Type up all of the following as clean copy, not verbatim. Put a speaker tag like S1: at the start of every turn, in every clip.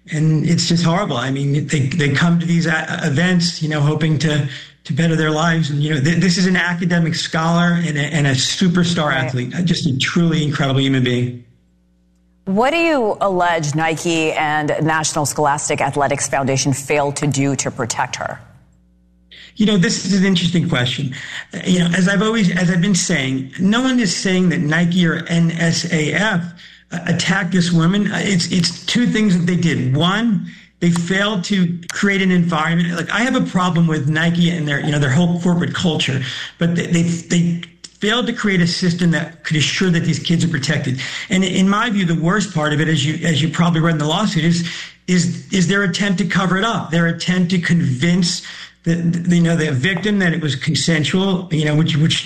S1: And it's just horrible. I mean, they come to these events, hoping to better their lives. And, this is an academic scholar and a superstar athlete, just a truly incredible human being.
S2: What do you allege Nike and National Scholastic Athletics Foundation failed to do to protect her?
S1: This is an interesting question. As I've been saying, no one is saying that Nike or NSAF attacked this woman. It's two things that they did. One, they failed to create an environment. Like, I have a problem with Nike and their whole corporate culture, but they failed to create a system that could assure that these kids are protected. And in my view, the worst part of it, as you probably read in the lawsuit, is their attempt to cover it up. Their attempt to convince the victim that it was consensual, which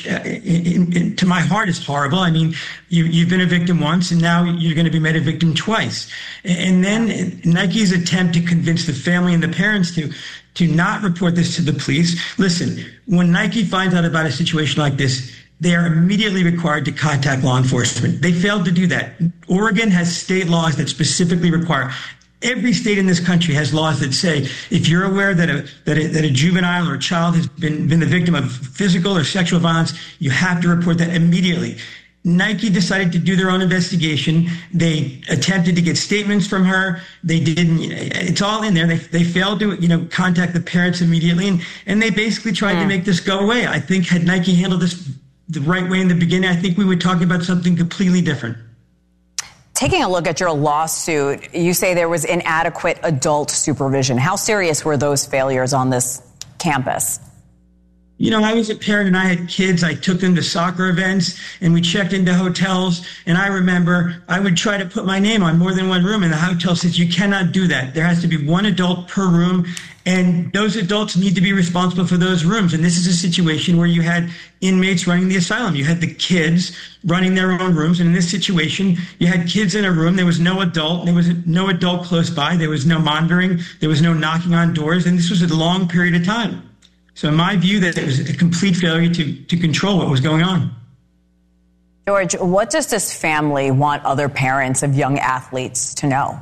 S1: to my heart is horrible. I mean, you've been a victim once, and now you're going to be made a victim twice. And then Nike's attempt to convince the family and the parents to not report this to the police. Listen, when Nike finds out about a situation like this, they are immediately required to contact law enforcement. They failed to do that. Oregon has state laws that specifically require. Every state in this country has laws that say if you're aware that a juvenile or a child has been the victim of physical or sexual violence, you have to report that immediately. Nike decided to do their own investigation. They attempted to get statements from her. They didn't. It's all in there. They failed to contact the parents immediately, and they basically tried to make this go away. I think had Nike handled this the right way in the beginning, I think we would talk about something completely different.
S2: Taking a look at your lawsuit, you say there was inadequate adult supervision. How serious were those failures on this campus?
S1: I was a parent and I had kids. I took them to soccer events and we checked into hotels. And I remember I would try to put my name on more than one room, and the hotel says you cannot do that. There has to be one adult per room, and those adults need to be responsible for those rooms. And this is a situation where you had inmates running the asylum. You had the kids running their own rooms. And in this situation, you had kids in a room. There was no adult. There was no adult close by. There was no monitoring. There was no knocking on doors. And this was a long period of time. So in my view, that it was a complete failure to control what was going on.
S2: George, what does this family want other parents of young athletes to know?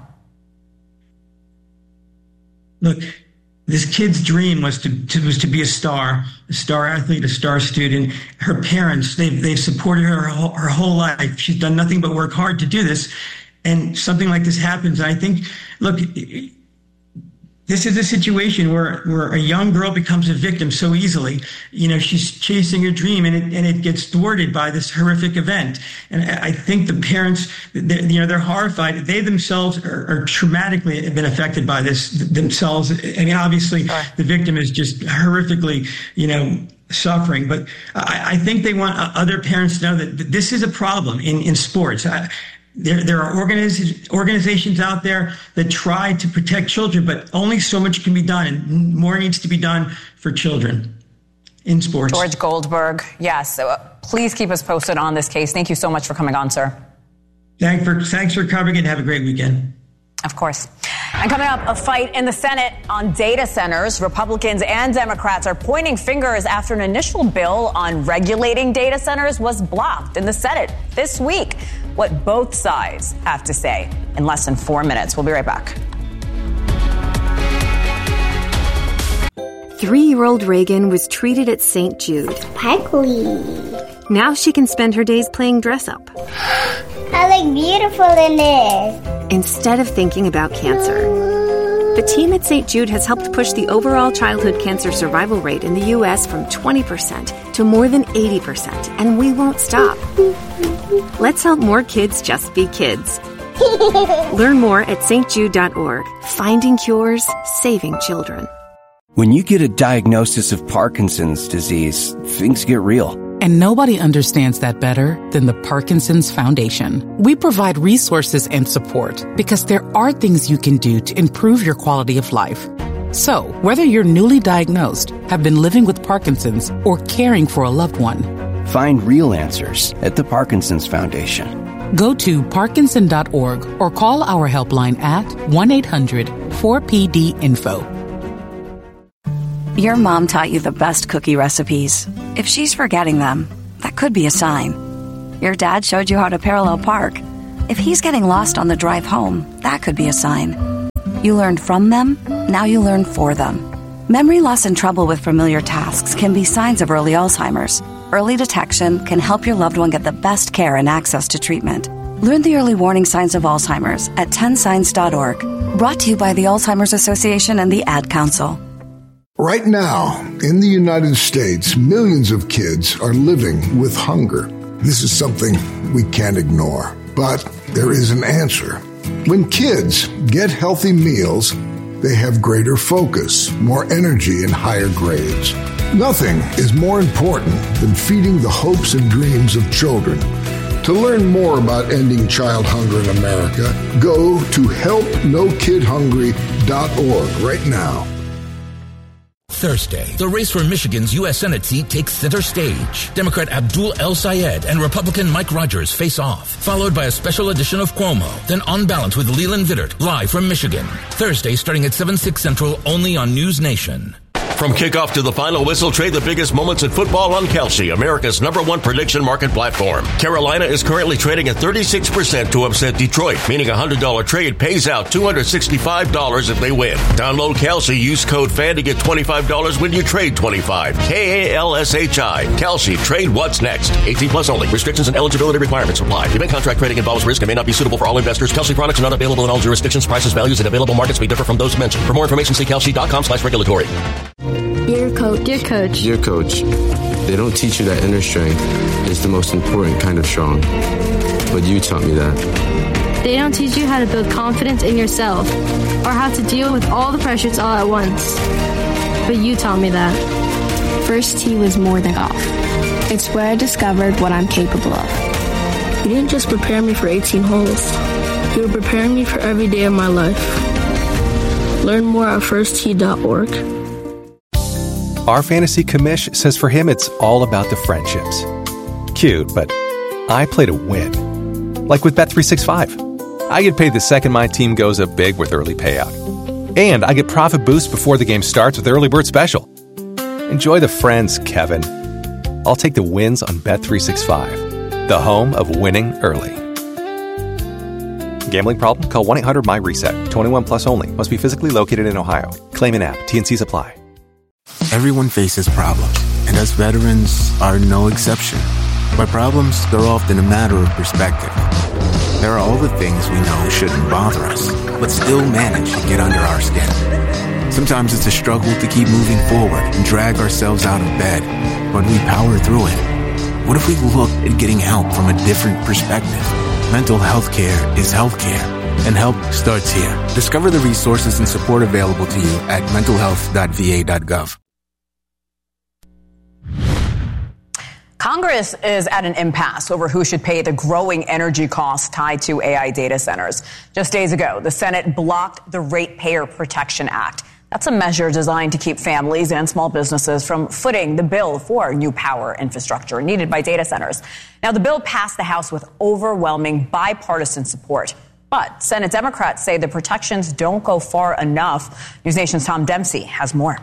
S1: Look, this kid's dream was to be a star athlete, a star student. Her parents, they've supported her whole life. She's done nothing but work hard to do this. And something like this happens. And I think, look, this is a situation where a young girl becomes a victim so easily. She's chasing her dream and it gets thwarted by this horrific event. And I think the parents, they're horrified. They themselves are traumatically been affected by this themselves. I mean, obviously the victim is just horrifically, suffering. But I think they want other parents to know that this is a problem in sports. There are organizations out there that try to protect children, but only so much can be done, and more needs to be done for children in sports.
S2: George Goldberg, yes. So please keep us posted on this case. Thank you so much for coming on, sir.
S1: Thanks for covering it, and have a great weekend.
S2: Of course. And coming up, a fight in the Senate on data centers. Republicans and Democrats are pointing fingers after an initial bill on regulating data centers was blocked in the Senate this week. What both sides have to say in less than 4 minutes. We'll be right back.
S3: 3-year-old Reagan was treated at St. Jude.
S4: Sparkly.
S3: Now she can spend her days playing dress-up.
S4: I look beautiful in this.
S3: Instead of thinking about cancer. The team at St. Jude has helped push the overall childhood cancer survival rate in the U.S. from 20% to more than 80%, and we won't stop. Let's help more kids just be kids. Learn more at stjude.org. Finding cures, saving children.
S5: When you get a diagnosis of Parkinson's disease, things get real.
S6: And nobody understands that better than the Parkinson's Foundation. We provide resources and support because there are things you can do to improve your quality of life. So, whether you're newly diagnosed, have been living with Parkinson's, or caring for a loved one,
S5: find real answers at the Parkinson's Foundation.
S6: Go to parkinson.org or call our helpline at 1-800-4PD-INFO.
S7: Your mom taught you the best cookie recipes. If she's forgetting them, that could be a sign. Your dad showed you how to parallel park. If he's getting lost on the drive home, that could be a sign. You learned from them, now you learn for them. Memory loss and trouble with familiar tasks can be signs of early Alzheimer's. Early detection can help your loved one get the best care and access to treatment. Learn the early warning signs of Alzheimer's at 10signs.org. Brought to you by the Alzheimer's Association and the Ad Council.
S8: Right now, in the United States, millions of kids are living with hunger. This is something we can't ignore, but there is an answer. When kids get healthy meals, they have greater focus, more energy, and higher grades. Nothing is more important than feeding the hopes and dreams of children. To learn more about ending child hunger in America, go to helpnokidhungry.org right now.
S9: Thursday, the race for Michigan's U.S. Senate seat takes center stage. Democrat Abdul El-Sayed and Republican Mike Rogers face off, followed by a special edition of Cuomo, then On Balance with Leland Vittert, live from Michigan. Thursday, starting at 7/6 Central, only on News Nation.
S10: From kickoff to the final whistle, trade the biggest moments in football on Kalshi, America's #1 prediction market platform. Carolina is currently trading at 36% to upset Detroit, meaning a $100 trade pays out $265 if they win. Download Kalshi, use code FAN to get $25 when you trade $25. KALSHI. Kalshi, trade what's next. 18 plus only. Restrictions and eligibility requirements apply. Event contract trading involves risk and may not be suitable for all investors. Kalshi products are not available in all jurisdictions. Prices, values, and available markets may differ from those mentioned. For more information, see kalshi.com/regulatory.
S11: Dear Coach. Dear Coach. Dear Coach, they don't teach you that inner strength is the most important kind of strong. But you taught me that.
S12: They don't teach you how to build confidence in yourself or how to deal with all the pressures all at once. But you taught me that.
S13: First tee was more than golf. It's where I discovered what I'm capable of.
S14: You didn't just prepare me for 18 holes. You were preparing me for every day of my life. Learn more at firsttee.org.
S15: Our fantasy commish says for him it's all about the friendships. Cute, but I play to win. Like with Bet365. I get paid the second my team goes up big with early payout. And I get profit boost before the game starts with Early Bird Special. Enjoy the friends, Kevin. I'll take the wins on Bet365, the home of winning early. Gambling problem? Call 1-800-MY-RESET. 21 plus only. Must be physically located in Ohio. Claim an app. T&Cs apply.
S16: Everyone faces problems, and us veterans are no exception. But problems, they're often a matter of perspective. There are all the things we know shouldn't bother us, but still manage to get under our skin. Sometimes it's a struggle to keep moving forward and drag ourselves out of bed, but we power through it. What if we looked at getting help from a different perspective? Mental health care is health care, and help starts here. Discover the resources and support available to you at mentalhealth.va.gov.
S2: Congress is at an impasse over who should pay the growing energy costs tied to AI data centers. Just days ago, the Senate blocked the Ratepayer Protection Act. That's a measure designed to keep families and small businesses from footing the bill for new power infrastructure needed by data centers. Now, the bill passed the House with overwhelming bipartisan support. But Senate Democrats say the protections don't go far enough. News Nation's Tom Dempsey has more.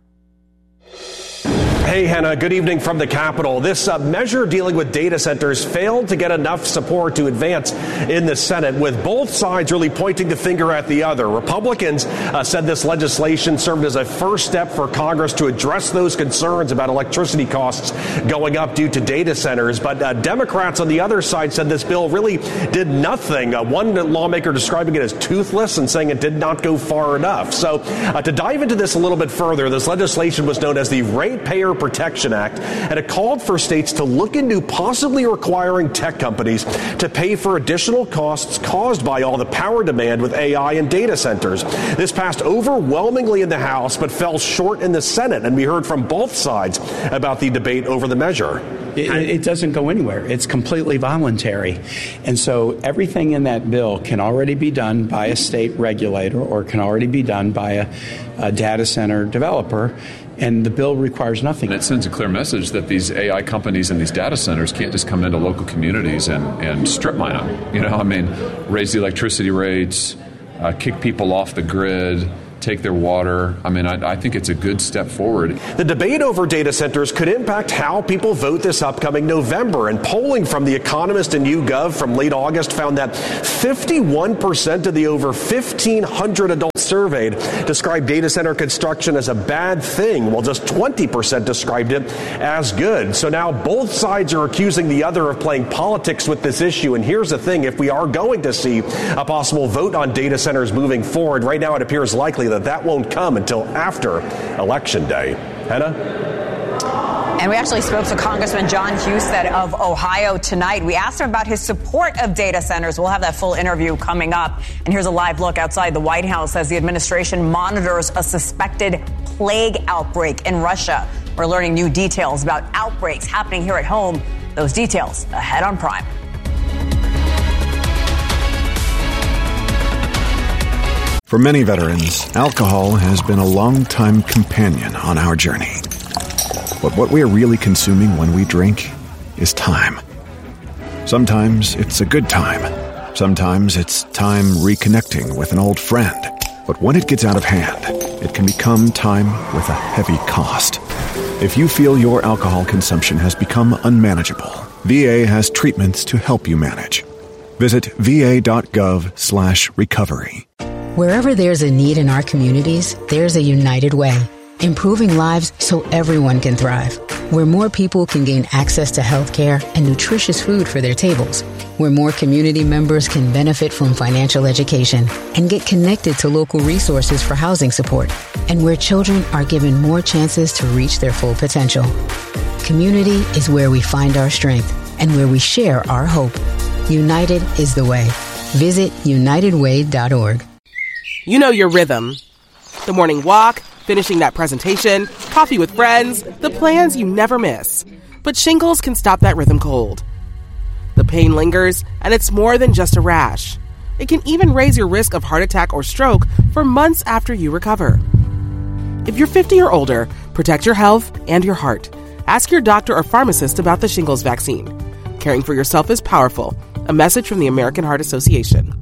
S17: Hey, Hannah, good evening from the Capitol. This measure dealing with data centers failed to get enough support to advance in the Senate, with both sides really pointing the finger at the other. Republicans said this legislation served as a first step for Congress to address those concerns about electricity costs going up due to data centers. But Democrats on the other side said this bill really did nothing. One lawmaker describing it as toothless and saying it did not go far enough. So to dive into this a little bit further, this legislation was known as the Ratepayer Protection Act, and it called for states to look into possibly requiring tech companies to pay for additional costs caused by all the power demand with AI and data centers. This passed overwhelmingly in the House, but fell short in the Senate, and we heard from both sides about the debate over the measure.
S18: It doesn't go anywhere. It's completely voluntary. And so everything in that bill can already be done by a state regulator or can already be done by a data center developer. And the bill requires nothing.
S19: And it sends a clear message that these AI companies and these data centers can't just come into local communities and strip mine them. Raise the electricity rates, kick people off the grid, take their water. I mean, I think it's a good step forward.
S17: The debate over data centers could impact how people vote this upcoming November. And polling from The Economist and YouGov from late August found that 51% of the over 1,500 adults surveyed described data center construction as a bad thing, while just 20% described it as good. So now both sides are accusing the other of playing politics with this issue. And here's the thing, if we are going to see a possible vote on data centers moving forward, right now it appears likely that won't come until after Election Day. Hannah?
S2: And we actually spoke to Congressman John Husted of Ohio tonight. We asked him about his support of data centers. We'll have that full interview coming up. And here's a live look outside the White House as the administration monitors a suspected plague outbreak in Russia. We're learning new details about outbreaks happening here at home. Those details ahead on Prime.
S16: For many veterans, alcohol has been a long-time companion on our journey. But what we are really consuming when we drink is time. Sometimes it's a good time. Sometimes it's time reconnecting with an old friend. But when it gets out of hand, it can become time with a heavy cost. If you feel your alcohol consumption has become unmanageable, VA has treatments to help you manage. Visit va.gov/recovery.
S20: Wherever there's a need in our communities, there's a United Way, improving lives so everyone can thrive. Where more people can gain access to health care and nutritious food for their tables. Where more community members can benefit from financial education and get connected to local resources for housing support. And where children are given more chances to reach their full potential. Community is where we find our strength and where we share our hope. United is the way. Visit unitedway.org.
S21: You know your rhythm. The morning walk, finishing that presentation, coffee with friends, the plans you never miss. But shingles can stop that rhythm cold. The pain lingers, and it's more than just a rash. It can even raise your risk of heart attack or stroke for months after you recover. If you're 50 or older, protect your health and your heart. Ask your doctor or pharmacist about the shingles vaccine. Caring for yourself is powerful. A message from the American Heart Association.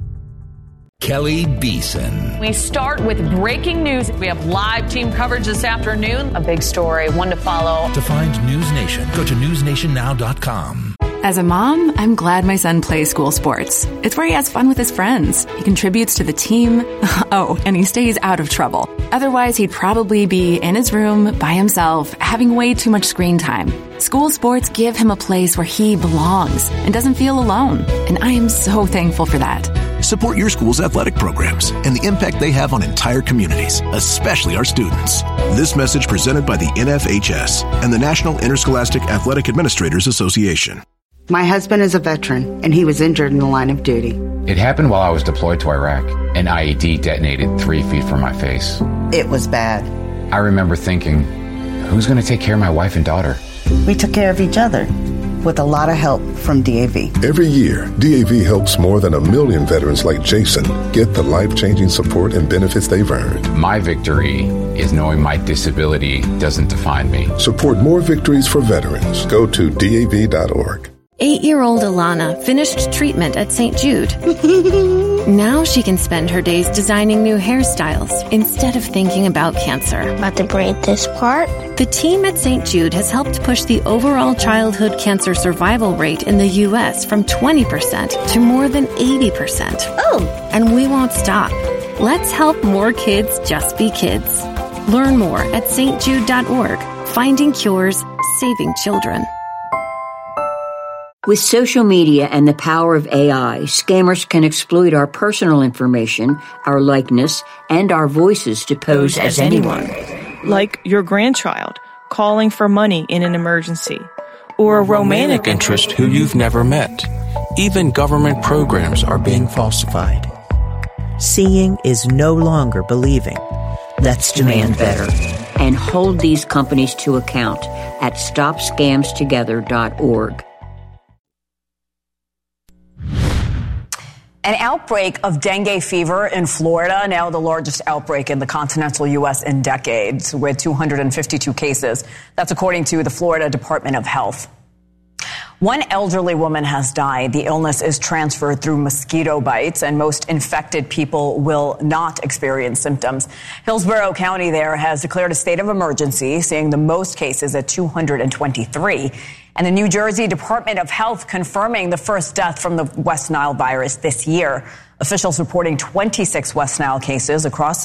S9: Kelly Beeson.
S22: We start with breaking news. We have live team coverage this afternoon. A big story, one to follow.
S9: To find News Nation, go to newsnationnow.com.
S3: As a mom, I'm glad my son plays school sports. It's where he has fun with his friends. He contributes to the team. Oh, and he stays out of trouble. Otherwise, he'd probably be in his room by himself, having way too much screen time. School sports give him a place where he belongs and doesn't feel alone. And I am so thankful for that.
S23: Support your school's athletic programs and the impact they have on entire communities, especially our students. This message presented by the NFHS and the National Interscholastic Athletic Administrators Association.
S24: My husband is a veteran, and he was injured in the line of duty.
S25: It happened while I was deployed to Iraq. An IED detonated 3 feet from my face.
S24: It was bad.
S25: I remember thinking, who's going to take care of my wife and daughter?
S24: We took care of each other, with a lot of help from DAV.
S8: Every year, DAV helps more than 1 million veterans like Jason get the life-changing support and benefits they've earned.
S25: My victory is knowing my disability doesn't define me.
S8: Support more victories for veterans. Go to DAV.org.
S3: 8-year-old Alana finished treatment at St. Jude. Now she can spend her days designing new hairstyles instead of thinking about cancer.
S4: About to braid this part?
S3: The team at St. Jude has helped push the overall childhood cancer survival rate in the U.S. from 20% to more than 80%.
S4: Oh!
S3: And we won't stop. Let's help more kids just be kids. Learn more at stjude.org. Finding cures, saving children.
S26: With social media and the power of AI, scammers can exploit our personal information, our likeness, and our voices to pose as anyone.
S27: Like your grandchild calling for money in an emergency, or a romantic
S28: interest who you've never met. Even government programs are being falsified.
S29: Seeing is no longer believing. Let's demand better.
S26: And hold these companies to account at StopScamsTogether.org.
S2: An outbreak of dengue fever in Florida, now the largest outbreak in the continental U.S. in decades, with 252 cases. That's according to the Florida Department of Health. One elderly woman has died. The illness is transferred through mosquito bites, and most infected people will not experience symptoms. Hillsborough County there has declared a state of emergency, seeing the most cases at 223. And the New Jersey Department of Health confirming the first death from the West Nile virus this year. Officials reporting 26 West Nile cases across the